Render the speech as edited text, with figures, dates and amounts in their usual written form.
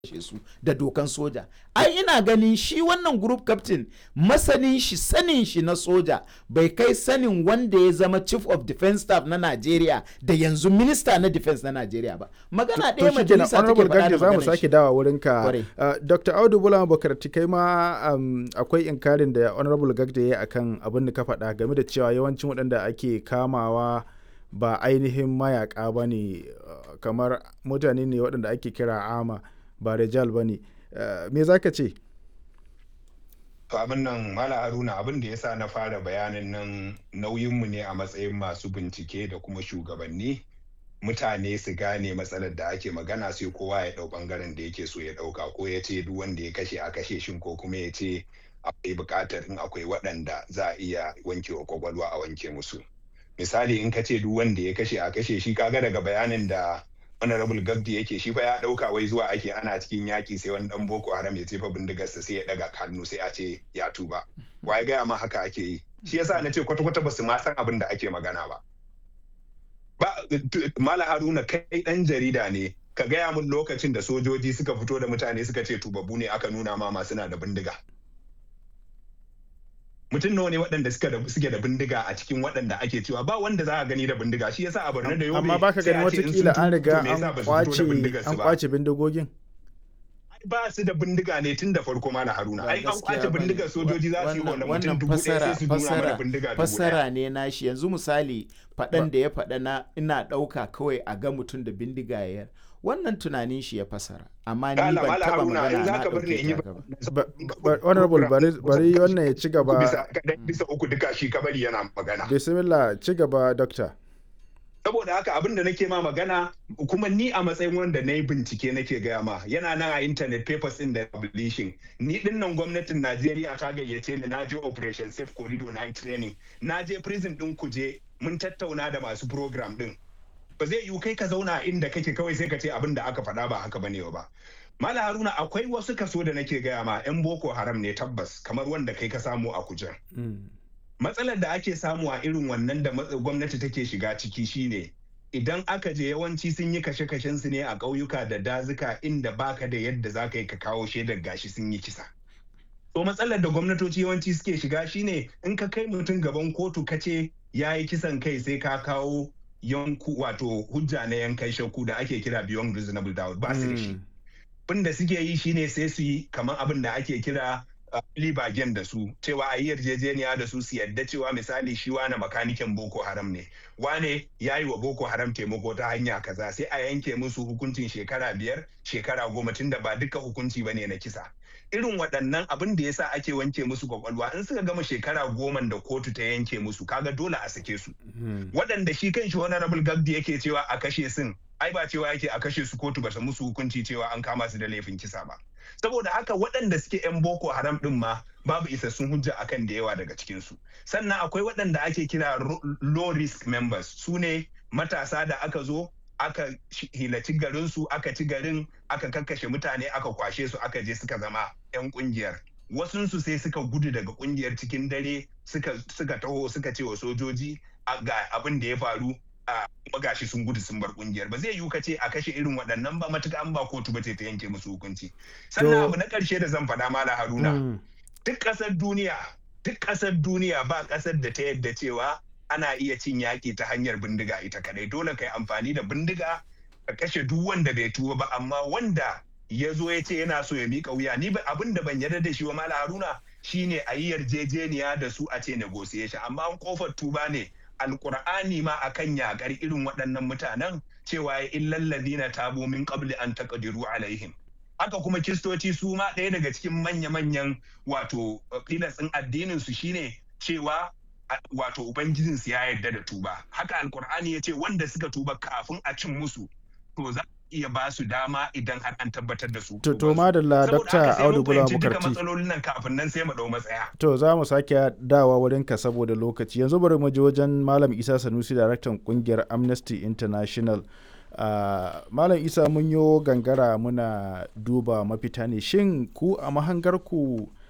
su da dokan soja. Ai ina ganin shi wannan group captain sanin shi na soja bai kai sanin wanda ya zama chief of defense staff na Najeriya da yanzu minister na defense na Najeriya ba. Magana ɗaya majalisa take faɗa da za mu sake dawa wurin ka. Dr. Audu Bulama Bukarti kai ma akwai inkarin da Honorable Gagda ya akan abin da ka faɗa game da cewa yawancin waɗanda ake kamawa ba ainihin mayaka ba ne, kamar mutane ne waɗanda ake kira ama ba Rijal ba ne. Me za ka ce? Abin nan Mala Haruna, abin da ya sa na fara bayanin nan nauyinmu ne a matsayin masu bincike da kuma shugabanni mutane su gane matsalar da ake magana, sai kowa ya ɗau ɓangaren da yake so ya ɗauka, ko ya ce duk wanda ya kashe a kashe shin, ko kuma ya ce akwai buƙatar in akwai waɗanda za a iya wanke wa kwakwalwa a wanke musu. Misali, in ka ce duk wanda ya kashe a kashe shi, kaga daga bayanin da Honorable Gabdi yake, shi fa ya ɗauka wai zuwa ake ana cikin yaƙi sai wani ɗan Boko Haram ya jefa bindigarsa sai ya ɗaga hannu sai a ce ya tuba. Wa ya gaya ma haka ake yi? Shi yasa na ce kwata-kwata ba su ma san abin da ake magana ba. Mala Haruna, kai ɗan jarida ne, ka gaya mun lokacin da sojoji suka fito da mutane suka ce tubabbu ne aka nuna ma masu na da bindiga. Mutum nawa ne waɗanda suke da bindiga a cikin waɗanda ake cewa ba wanda za a gani da bindiga, shi yasa a Borno da Yobe. Amma baka gani watakila an riga an kwace bindigogin. Ba su da bindiga ne tun da farko, Mala Haruna. Ai an kwace bindigar sojoji za su yi wannan mutum dubu ɗaya sai su nuna mana bindiga dubu ɗaya. Fassara ne nashi. Yanzu misali faɗan da ya faɗa na ina ɗauka kawai a ga mutum da bindiga ya, wannan tunanin shi ya fasara, amma ni ban taba magana na ɗauke. Honorable bari wannan ya ci gaba. Bisa uku duka shi kabari yana magana. Bismillah, ci gaba Dokta. Saboda haka abin da nake ma magana, kuma ni a matsayin wanda na yi bincike nake gaya ma, yana nan a internet papers in da publishing. Ni din nan gwamnatin Najeriya ta gayyace ni, na je Operation Safe Corridor na training, na je prison din Kuje, mun tattauna da masu program din. Ba zai yiwu kai ka zauna inda kake kawai sai ka ce abin da aka faɗa ba haka bane ba. Mala Haruna, akwai wasu kaso da nake gaya ma 'yan Boko Haram ne tabbas, kamar wanda kai ka samu a Kujen. Matsalar da ake samu a irin wannan da gwamnati take shiga ciki shine idan aka je yawanci sun yi kashe-kashen su ne a ƙauyuka da dazuka inda baka da yadda za ka yi ka kawo shaidar gashi sun yi kisa. To matsalar da gwamnatoci yawanci suke shiga shine in ka kai mutum gaban kotu ka ce ya yi kisan kai sai ka kawo yanku, wato hujja na yankan shakku da ake kira beyond reasonable doubt, ba su da shi. Abin da suke yi shine sai su yi kamar abin da ake kira libagen da su, cewa a yi yarjejeniya da su yadda cewa misali shi wane makanikin Boko Haram ne, wane ya yi wa Boko Haram taimako ta hanya kaza, sai a yanke musu hukuncin shekara 5, shekara 10, tunda ba duka hukunci ba ne na kisa. Irin waɗannan abin da yasa ake wanke musu kwakwalwa, in suka gama shekara 10 da kotu ta yanke musu, kaga dole a sake su. Waɗanda shi kan shi Honorable Gabdi yake cewa a kashe sun, ai ba cewa yake a kashe su kotu ba ta musu hukunci cewa an kama su da laifin kisa ba. Saboda haka waɗanda suke 'yan Boko Haram ɗin ma babu isassun hujja akan da yawa daga cikinsu. Sannan akwai waɗanda ake kira low risk members, su ne matasa da aka zo aka hilaci garinsu, aka ci garin, aka kakkashe mutane, aka kwashe su, aka je suka zama 'yan ƙungiyar. Wasunsu sai suka gudu daga ƙungiyar cikin dare, suka taho suka ce wa sojoji ga abin da ya faru, kuma gashi sun gudu sun bar kungiyar. Ba zai yiwu ka ce a kashe irin waɗannan ba matuƙa an ba kotu ba ce ta yanke musu hukunci. Sannan abu na ƙarshe da zan faɗa, Mala Haruna, duk ƙasar duniya ba ƙasar da ta yadda cewa ana iya cin yaƙi ta hanyar bindiga ita kadai. Dole ka yi amfani da bindiga ka kashe duk wanda bai tuba ba, amma wanda ya zo ya ce yana so ya miƙa wuya, ni abin da ban yarda da shi wa Mala Haruna shine a yi yarjejeniya da su a ce negotiation, amma an kofar tuba ne. Alƙur'ani ma akan yaƙar irin waɗannan mutanen cewa illal ladina tabu min qabli an taqdiru alaihim. Haka kuma Kiristoci su ma ɗaya daga cikin manya-manyan wato filas ɗin addinin su shine cewa wato ubangijin su ya yarda da tuba. Haka Alƙur'ani ya ce wanda suka tuba kafin a cin musu to za iya ba su dama idan har an tabbatar da su. To madalla Dr. Audu Bulama Bukarti. Saboda matsalolin nan kafin nan sai mu dau matsaya. To za mu sake dawa wurin ka saboda lokaci. Yanzu bari mu je wajen Malam Isa Sanusi, daraktan kungiyar Amnesty International. Malam Isa, mun yo gangara muna duba mafita ne. Shin ku a mahangarku